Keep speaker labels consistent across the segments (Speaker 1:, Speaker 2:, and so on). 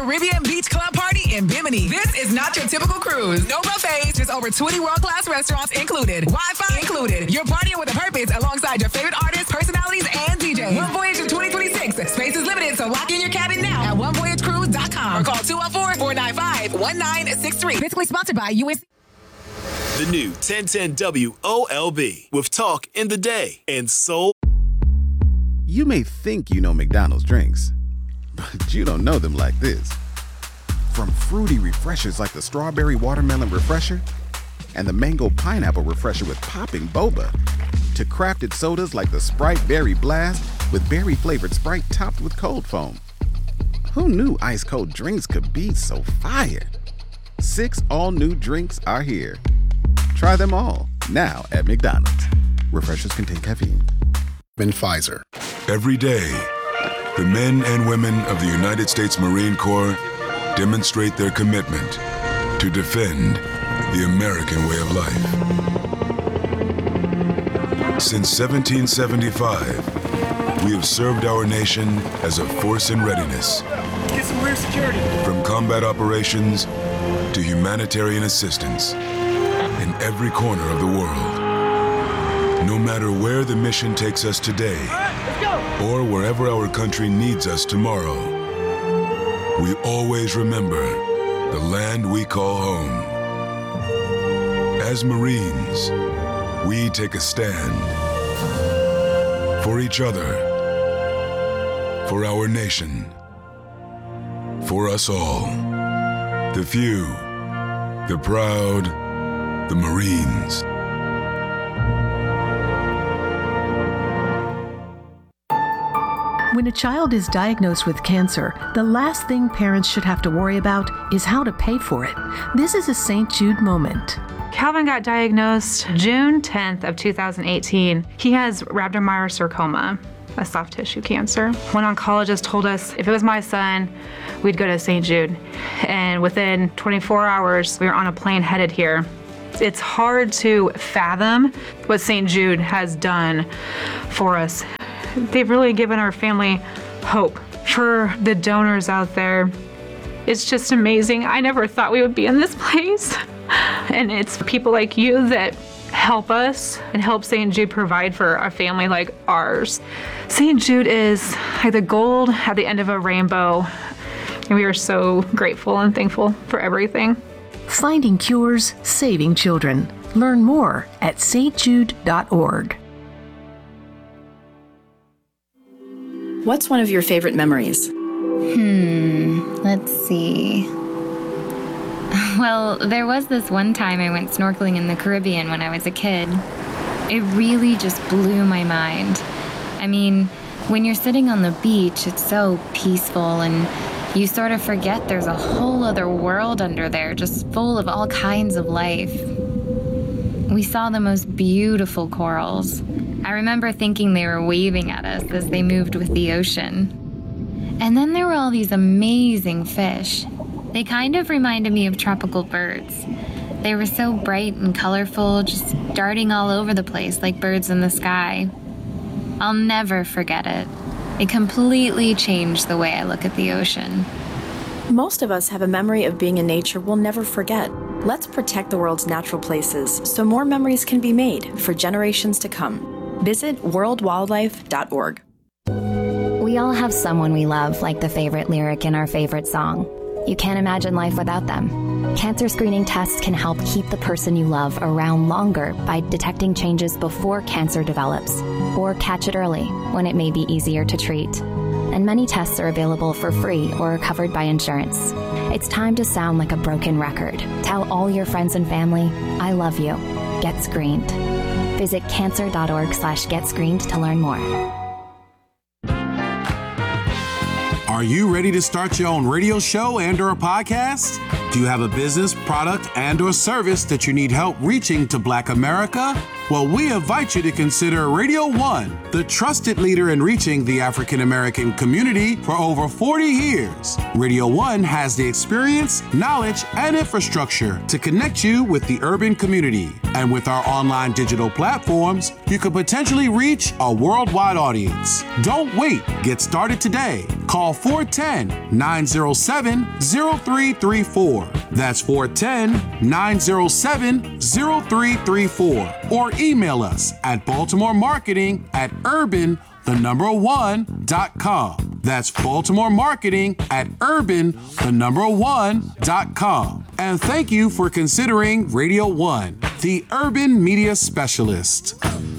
Speaker 1: Caribbean Beach Club Party in Bimini. This is not your typical cruise. No buffets, just over 20 world-class restaurants included. Wi-Fi included. You're partying with a purpose alongside your favorite artists, personalities, and DJs. One Voyage in 2026. Space is limited, so lock in your cabin now at onevoyagecruise.com or call 204-495-1963. Basically sponsored by UNC.
Speaker 2: The new 1010 WOLB with Talk in the Day and Soul.
Speaker 3: You may think you know McDonald's drinks, but you don't know them like this. From fruity refreshers like the Strawberry Watermelon Refresher and the Mango Pineapple Refresher with popping boba, to crafted sodas like the Sprite Berry Blast with berry-flavored Sprite topped with cold foam. Who knew ice-cold drinks could be so fire? 6 all-new drinks are here. Try them all, now at McDonald's. Refreshers contain caffeine.
Speaker 4: And Pfizer.
Speaker 5: Every day, the men and women of the United States Marine Corps demonstrate their commitment to defend the American way of life. Since 1775, we have served our nation as a force in readiness.
Speaker 6: Get some rear security.
Speaker 5: From combat operations to humanitarian assistance in every corner of the world. No matter where the mission takes us today, or wherever our country needs us tomorrow, we always remember the land we call home. As Marines, we take a stand for each other, for our nation, for us all. The few, the proud, the Marines.
Speaker 7: When a child is diagnosed with cancer, the last thing parents should have to worry about is how to pay for it. This is a St. Jude moment.
Speaker 8: Calvin got diagnosed June 10th of 2018. He has rhabdomyosarcoma, a soft tissue cancer. One oncologist told us if it was my son, we'd go to St. Jude. And within 24 hours, we were on a plane headed here. It's hard to fathom what St. Jude has done for us. They've really given our family hope. For the donors out there, it's just amazing. I never thought we would be in this place. And it's people like you that help us and help St. Jude provide for a family like ours. St. Jude is like the gold at the end of a rainbow. And we are so grateful and thankful for everything.
Speaker 7: Finding cures, saving children. Learn more at stjude.org.
Speaker 9: What's one of your favorite memories?
Speaker 10: Let's see. Well, there was this one time I went snorkeling in the Caribbean when I was a kid. It really just blew my mind. I mean, when you're sitting on the beach, it's so peaceful and you sort of forget there's a whole other world under there, just full of all kinds of life. We saw the most beautiful corals. I remember thinking they were waving at us as they moved with the ocean. And then there were all these amazing fish. They kind of reminded me of tropical birds. They were so bright and colorful, just darting all over the place like birds in the sky. I'll never forget it. It completely changed the way I look at the ocean.
Speaker 9: Most of us have a memory of being in nature we'll never forget. Let's protect the world's natural places so more memories can be made for generations to come. Visit worldwildlife.org.
Speaker 10: We all have someone we love, like the favorite lyric in our favorite song. You can't imagine life without them. Cancer screening tests can help keep the person you love around longer by detecting changes before cancer develops, or catch it early when it may be easier to treat. And many tests are available for free or are covered by insurance. It's time to sound like a broken record. Tell all your friends and family, I love you. Get screened. Visit cancer.org/getscreened to learn more.
Speaker 11: Are you ready to start your own radio show and/or a podcast? Do you have a business, product, and/or service that you need help reaching to Black America? Well, we invite you to consider Radio One, the trusted leader in reaching the African American community for over 40 years. Radio One has the experience, knowledge, and infrastructure to connect you with the urban community. And with our online digital platforms, you could potentially reach a worldwide audience. Don't wait. Get started today. Call 410-907-0334. That's 410-907-0334. Or email us at baltimoremarketing@urban1.com. That's baltimoremarketing@urban1.com. And thank you for considering Radio 1, the urban media specialist.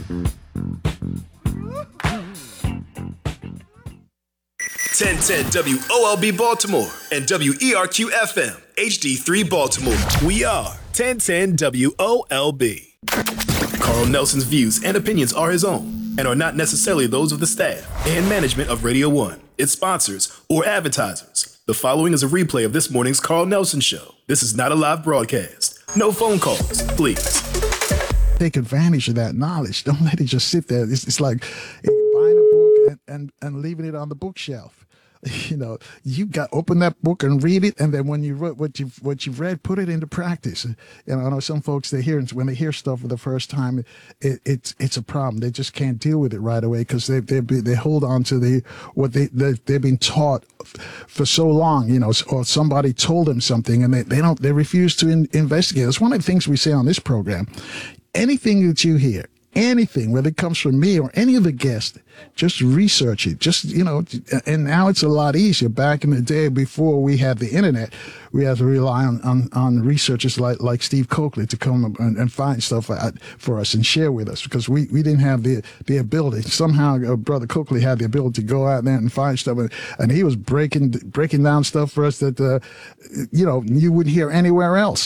Speaker 2: 1010 WOLB Baltimore and WERQ-FM HD3 Baltimore. We are 1010 WOLB. Carl Nelson's views and opinions are his own and are not necessarily those of the staff and management of Radio 1, its sponsors, or advertisers. The following is a replay of this morning's Carl Nelson Show. This is not a live broadcast. No phone calls, please.
Speaker 4: Take advantage of that knowledge. Don't let it just sit there. It's like buying a book and leaving it on the bookshelf. You know, you got open that book and read it, and then when you wrote what you've read, put it into practice. You know, I know some folks when they hear stuff for the first time, it's a problem. They just can't deal with it right away because they hold on to what they've been taught for so long. You know, or somebody told them something, and they refuse to investigate. It's one of the things we say on this program. Anything that you hear, anything, whether it comes from me or any of the guests, just research it. Just, you know, and now it's a lot easier. Back in the day, before we had the internet, we had to rely on researchers like Steve Coakley to come and find stuff for us and share with us, because we didn't have the ability. Somehow, Brother Coakley had the ability to go out there and find stuff, and he was breaking down stuff for us that, you know, you wouldn't hear anywhere else.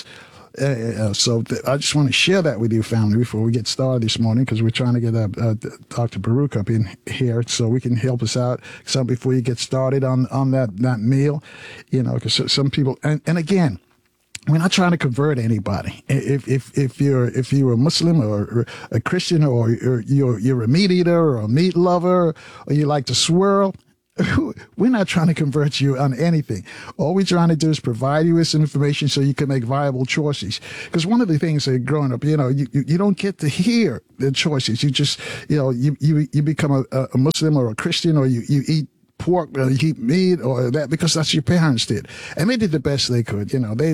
Speaker 4: So I just want to share that with you, family, before we get started this morning, because we're trying to get Dr. Baruch up in here so we can help us out some before you get started on that meal, you know, because some people, and again, we're not trying to convert anybody. If you're a Muslim or a Christian, or you're a meat eater or a meat lover, or you like to swirl, we're not trying to convert you on anything. All we're trying to do is provide you with some information so you can make viable choices. Because one of the things that growing up, you know, you don't get to hear the choices. You just, you know, you become a Muslim or a Christian, or you eat pork, or you eat meat, or that because that's your parents did, and they did the best they could. You know, they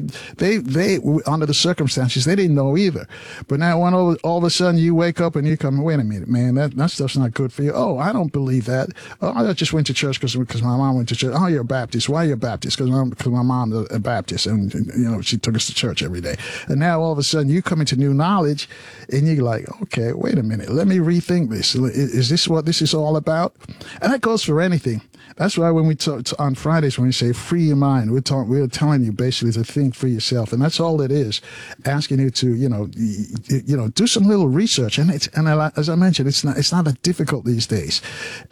Speaker 4: under the circumstances, they didn't know either. But now when all of a sudden you wake up and you come, wait a minute, man, that stuff's not good for you. Oh, I don't believe that. Oh, I just went to church because my mom went to church. Oh, you're a Baptist. Why are you a Baptist? Because my mom's a Baptist, and you know, she took us to church every day. And now all of a sudden you come into new knowledge, and you're like, okay, wait a minute, let me rethink this. Is this what this is all about? And that goes for anything. That's why when we talk on Fridays, when we say free your mind, we're telling you basically to think for yourself, and that's all it is. Asking you to, you know, do some little research, and as I mentioned, it's not that difficult these days.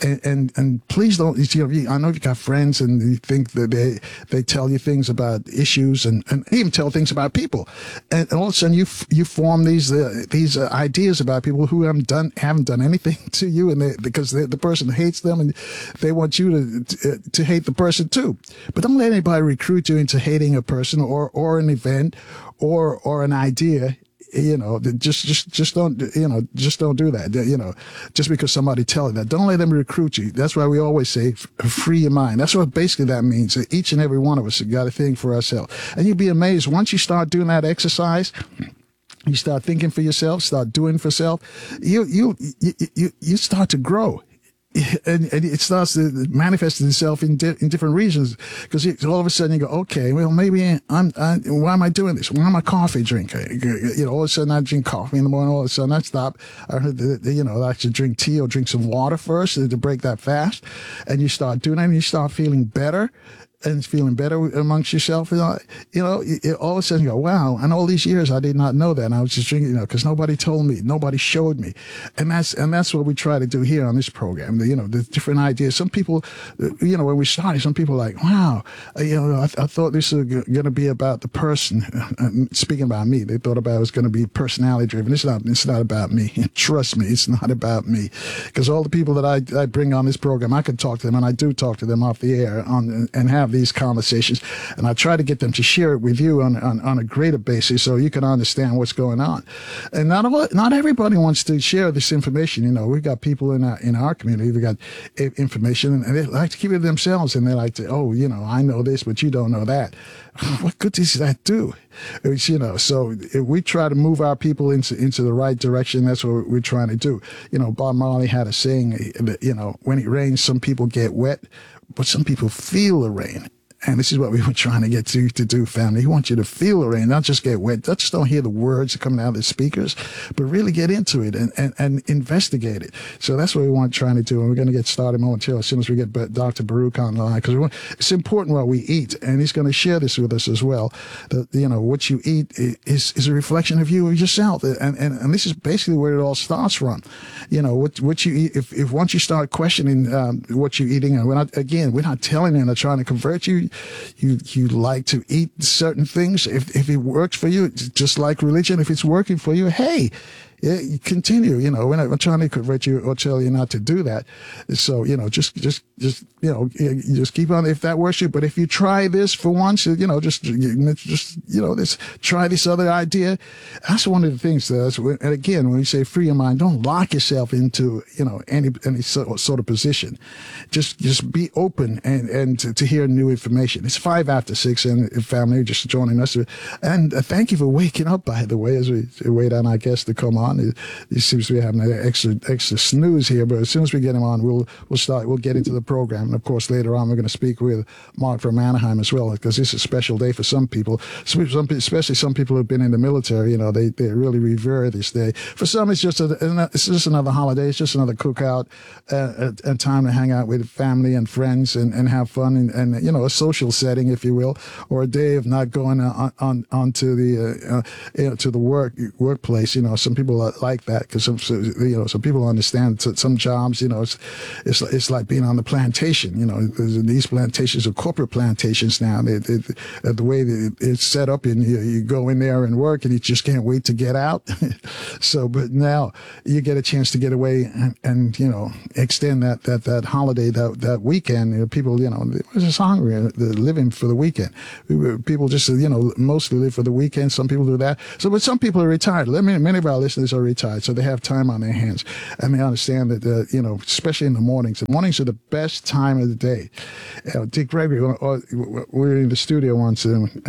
Speaker 4: And please don't. You know, I know you've got friends, and you think that they tell you things about issues, and even tell things about people, and all of a sudden you form these ideas about people who haven't done anything to you, and because the person hates them, and they want you to hate the person too. But don't let anybody recruit you into hating a person or an event or an idea. You know, just don't, you know, just don't do that. You know, just because somebody tells you that, don't let them recruit you. That's why we always say free your mind. That's what basically that means. Each and every one of us have got a thing for ourselves, and you'd be amazed once you start doing that exercise. You start thinking for yourself, start doing for self. You start to grow. And it starts to manifest itself in different regions, because all of a sudden you go, okay, well, maybe why am I doing this? Why am I a coffee drinker? You know, all of a sudden I drink coffee in the morning, all of a sudden I stop. I heard that, you know, I should drink tea or drink some water first to break that fast. And you start doing that, and you start feeling better. And feeling better amongst yourself, you know, all of a sudden you go, wow, and all these years I did not know that, and I was just drinking, you know, because nobody told me, nobody showed me, and that's what we try to do here on this program. You know, the different ideas. Some people, you know, when we started, some people were like, wow, you know, I thought this was going to be about the person. Speaking about me, they thought about it was going to be personality driven. It's not about me. Trust me, it's not about me, because all the people that I bring on this program, I can talk to them, and I do talk to them off the air and have have these conversations, and I try to get them to share it with you on a greater basis so you can understand what's going on. And not everybody wants to share this information. You know, we've got people in our community, we've got information, and they like to keep it to themselves, and they like to, oh, you know, I know this, but you don't know that. What good does that do? It's, you know, so if we try to move our people into the right direction, that's what we're trying to do. You know, Bob Marley had a saying that, you know, when it rains, some people get wet, but some people feel the rain. And this is what we were trying to get to do, family. We want you to feel the rain, not just get wet. Not just don't hear the words coming out of the speakers, but really get into it and investigate it. So that's what we want trying to do. And we're going to get started momentarily as soon as we get Dr. Baruch on the line, because it's important what we eat. And he's going to share this with us as well. That, you know, what you eat is a reflection of you, of yourself. And this is basically where it all starts from. You know, what you eat, if once you start questioning what you're eating, and we're not telling you and trying to convert you. You like to eat certain things. If it works for you, just like religion, if it's working for you, hey, you continue. You know, we're not trying to convert you or tell you not to do that. So, you know, just you know, you just keep on if that works you. But if you try this for once, you know, just you know, try this other idea. That's one of the things. And again, when we say free your mind, don't lock yourself into, you know, any sort of position. Just be open and to hear new information. It's 5 after 6, and family just joining us. And thank you for waking up, by the way, as we wait on our guest to come on. He seems to be having an extra snooze here, but as soon as we get him on, we'll get into the program. And of course, later on, we're going to speak with Mark from Anaheim as well, because this is a special day for some people, especially some people who've been in the military. You know, they really revere this day. For some, it's just another holiday. It's just another cookout, and time to hang out with family and friends and have fun and you know, a social setting, if you will, or a day of not going on to the you know, to the workplace. You know, some people like that, because some people understand some jobs, you know, it's like being on the plantation. You know, these plantations are corporate plantations now. The way that it's set up, and you go in there and work, and you just can't wait to get out. So, but now you get a chance to get away and you know, extend that holiday, that weekend. You know, people, you know, they're just hungry. They're living for the weekend. People just, you know, mostly live for the weekend. Some people do that. So, but some people are retired. Many of our listeners are retired, so they have time on their hands, and they understand that, you know, especially in the mornings. The mornings are the best time of the day. Dick Gregory, we were in the studio once,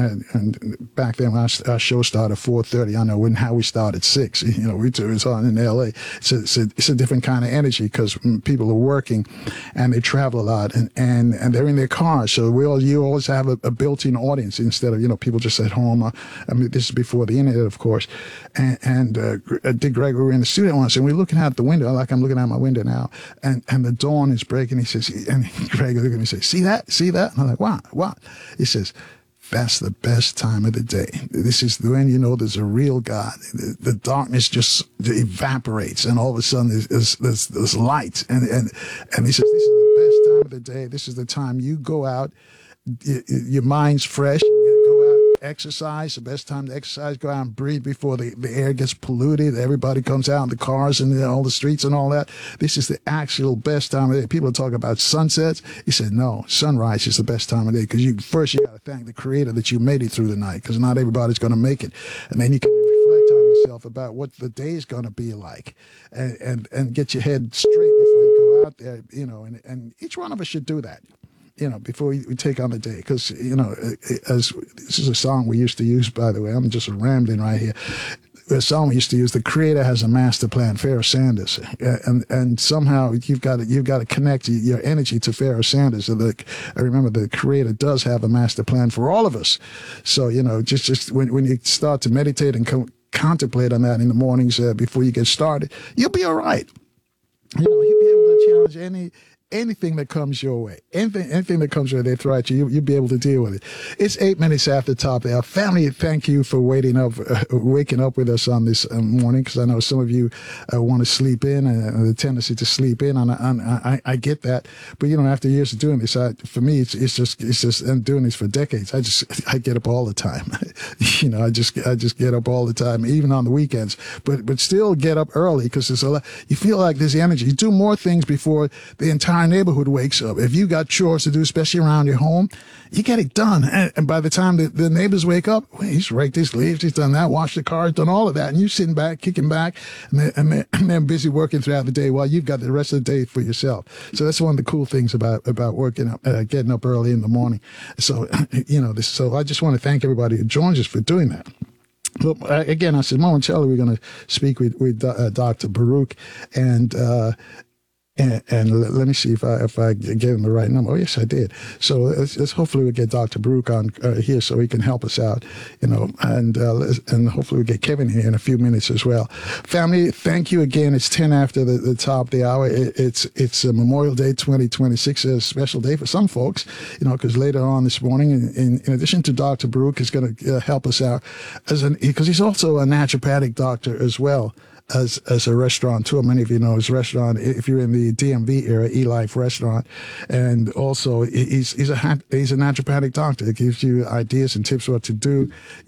Speaker 4: and back then our show started at 4:30. I know how we started at 6. You know, it was on in L.A. It's a different kind of energy, because people are working, and they travel a lot, and they're in their cars. So you always have a built-in audience instead of, you know, people just at home. I mean, this is before the internet, of course, and Dick Gregory, we were in the studio once, and we're looking out the window, like I'm looking out my window now, and the dawn is breaking. He says, and Greg looked at me and says, see that? And I'm like, what? He says, that's the best time of the day. This is when you know there's a real God. The darkness just evaporates, and all of a sudden there's light. And he says, this is the best time of the day. This is the time you go out, your mind's fresh. Exercise, the best time to exercise, go out and breathe before the air gets polluted. Everybody comes out in the cars and all the streets and all that. This is the actual best time of the day. People talk about sunsets. He said, no, sunrise is the best time of the day, because you got to thank the Creator that you made it through the night, because not everybody's going to make it. And then you can reflect on yourself about what the day is going to be like, and get your head straight before you go out there, you know, and each one of us should do that. You know, before we take on the day, because, you know, as this is a song we used to use, by the way, I'm just rambling right here. A song we used to use, the Creator has a master plan, Pharoah Sanders, and somehow you've got to connect your energy to Pharoah Sanders. I remember the Creator does have a master plan for all of us. So, you know, just when you start to meditate and contemplate on that in the mornings before you get started, you'll be all right. You know, you'll be able to challenge anything that comes your way, anything that comes your way, they throw at you, you'll be able to deal with it. It's 8 minutes after the top of our family. Thank you for waking up with us on this morning, because I know some of you want to sleep in, and the tendency to sleep in. And I get that, but you know, after years of doing this, for me, it's just I'm doing this for decades. I get up all the time. You know, I just get up all the time, even on the weekends. But still get up early, because there's a lot. You feel like there's energy. You do more things before the entire entire neighborhood wakes up. If you got chores to do, especially around your home, you get it done. And by the time the neighbors wake up, well, he's raked his leaves, he's done that, washed the cars, done all of that. And you're sitting back, kicking back, and they're busy working throughout the day while you've got the rest of the day for yourself. So that's one of the cool things about working up, getting up early in the morning. So, so I just want to thank everybody who joins us for doing that. Well, again, I said momentarily we're going to speak with Dr. Baruch, and let me see if I gave him the right number. Oh, yes, I did. So let's hopefully we'll get Dr. Baruch on here so he can help us out, and hopefully we'll get Kevin here in a few minutes as well. Family, thank you again. It's 10 after the top of the hour. It's Memorial Day 2026, a special day for some folks, because later on this morning, in addition to Dr. Baruch, is going to help us out because he's also a naturopathic doctor as well. As a restaurateur, many of you know his restaurant. If you're in the DMV area, E-Life Restaurant, and also he's a naturopathic doctor. It gives you ideas and tips what to do,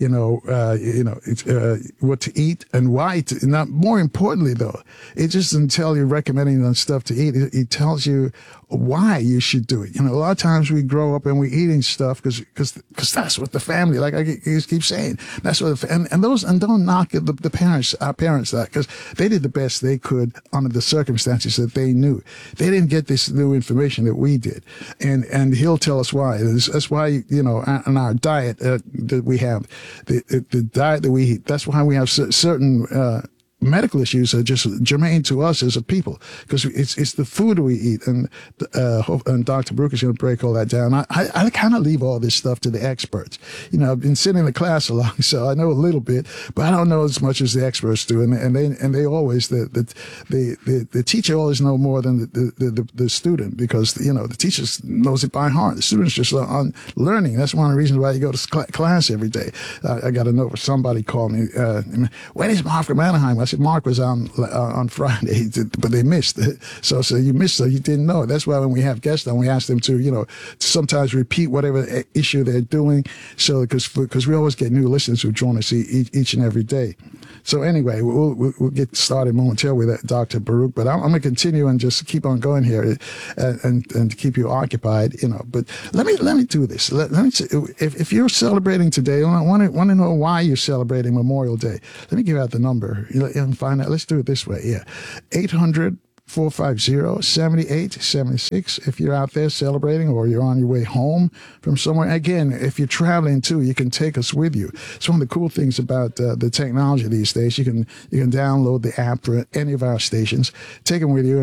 Speaker 4: what to eat and why. Not more importantly, though, it just doesn't tell you recommending on stuff to eat. It tells you why you should do it. A lot of times we grow up and we're eating stuff because that's what the family, like I keep saying, that's what and don't knock the parents, our parents, that because they did the best they could under the circumstances that they knew. They didn't get this new information that we did, and he'll tell us why. That's why in our diet that we have, the diet that we eat. That's why we have certain medical issues are just germane to us as a people because it's the food we eat, and Dr. Baruch is going to break all that down. I kind of leave all this stuff to the experts. I've been sitting in the class a lot, so I know a little bit, but I don't know as much as the experts do. And they always the teacher always know more than the student because the teacher knows it by heart. The student's just on learning. That's one of the reasons why you go to class every day. I got a note. Somebody called me. When is Mark from Anaheim? I said Mark was on Friday, but they missed. So you missed, so you didn't know. That's why when we have guests on, we ask them to sometimes repeat whatever issue they're doing. So because we always get new listeners who join us each and every day. So anyway, we'll get started momentarily with Dr. Baruch, but I'm going to continue and just keep on going here and keep you occupied. But let me do this. Let me say, if you're celebrating today, I want to know why you're celebrating Memorial Day. Let me give out the number and find out. Let's do it this way. Yeah, 800-450-7876 if you're out there celebrating or you're on your way home from somewhere. Again, if you're traveling too, you can take us with you. It's one of the cool things about the technology these days. You can download the app for any of our stations, take them with you,